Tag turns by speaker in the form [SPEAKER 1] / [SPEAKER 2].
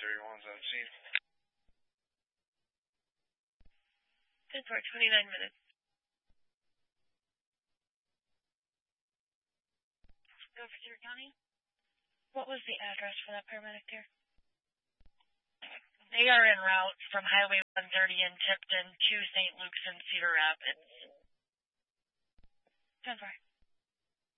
[SPEAKER 1] 10:31's on scene.
[SPEAKER 2] 29 minutes. Go for Cedar County. What was the address for that paramedic there? They are en route from Highway 130 in Tipton to St. Luke's and Cedar Rapids. 10-4.